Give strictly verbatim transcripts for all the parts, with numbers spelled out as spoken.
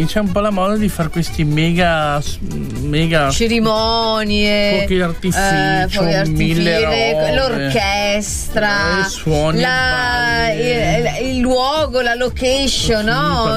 anni c'è un po' la moda di fare questi mega mega cerimonie, fuochi d'artificio, eh, fuochi d'artificio, mille robe, l'orchestra, eh, suoni, la, il, il luogo, la location, no?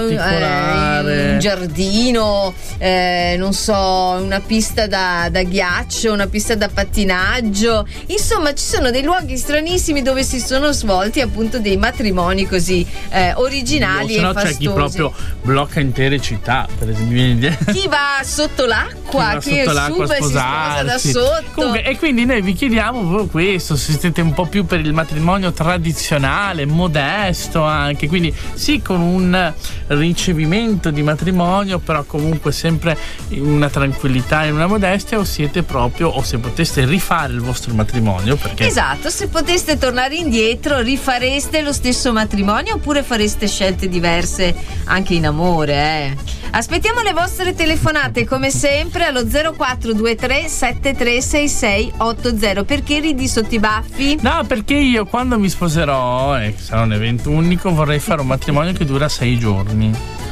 Eh, un giardino, eh, non so, una pista da, da ghiaccio, una pista da pattinaggio, insomma ci sono dei luoghi stranissimi dove si sono svolti appunto dei matrimoni così eh, originali no, e fastosi. C'è chi proprio blocca intere città, per esempio chi va sotto l'acqua, chi, chi va chi sotto l'acqua sube e si sposa da sotto. Comunque, e quindi noi vi chiediamo proprio questo, se siete un po' più per il matrimonio tradizionale, modesto anche, quindi sì, con un ricevimento di matrimonio, però comunque sempre in una tranquillità, in una modestia, o siete proprio, o se poteste rifare il vostro matrimonio, perché esatto, se poteste tornare indietro rifareste lo stesso matrimonio oppure fareste scelte diverse anche in amore, eh? Aspettiamo le vostre telefonate come sempre allo zero quattro due tre sette tre sei sei otto zero. Perché ridi sotto i baffi? No, perché io quando mi sposerò, e eh, sarà un evento unico, vorrei fare un matrimonio che dura sei giorni.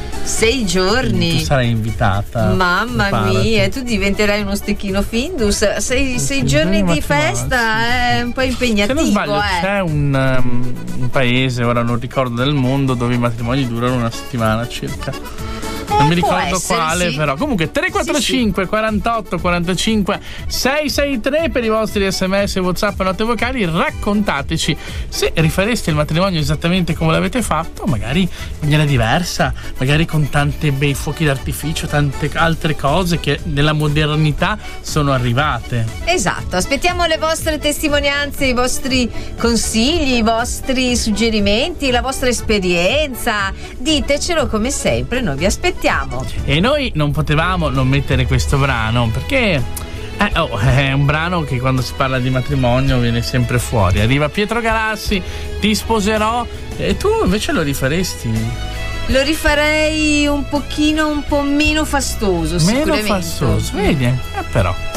Sei giorni? Quindi tu sarai invitata. Mamma preparati. mia, tu diventerai uno stecchino Findus. Sei, sei giorni di festa è un po' impegnativo. Se non sbaglio, eh. c'è un, um, un paese, ora non ricordo del mondo, dove i matrimoni durano una settimana circa. Non mi ricordo essere, quale, sì. però. Comunque tre quattro cinque sì, sì. quarantotto quarantacinque sei sei tre per i vostri sms, WhatsApp e note vocali. Raccontateci se rifareste il matrimonio esattamente come l'avete fatto, magari in maniera diversa, magari con tanti bei fuochi d'artificio, tante altre cose che nella modernità sono arrivate. Esatto, aspettiamo le vostre testimonianze, i vostri consigli, i vostri suggerimenti, la vostra esperienza. Ditecelo come sempre, noi vi aspettiamo. E noi non potevamo non mettere questo brano perché eh, oh, è un brano che quando si parla di matrimonio viene sempre fuori. Arriva Pietro Galassi, Ti sposerò, e tu invece lo rifaresti? Lo rifarei un pochino un po' meno fastoso, meno sicuramente. fastoso, vedi? Eh, però